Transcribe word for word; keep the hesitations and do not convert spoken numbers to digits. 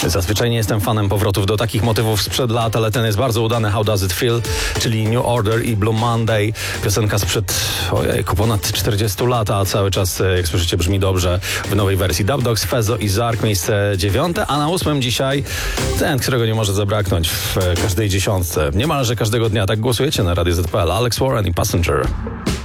Zazwyczaj nie jestem fanem powrotów do takich motywów sprzed lat, ale ten jest bardzo udany. How Does It Feel, czyli New Order i Blue Monday. Piosenka sprzed, ojejku, ponad czterdziestu lat, a cały czas, jak słyszycie, brzmi dobrze w nowej wersji. Dub Dogs, Fezo i Zark, miejsce dziewiąte, a na ósmym dzisiaj ten, którego nie może zabraknąć w każdej dziesiątce. Niemalże każdego dnia. Tak głosujecie na Radio Z P L. Alex Warren i Passenger.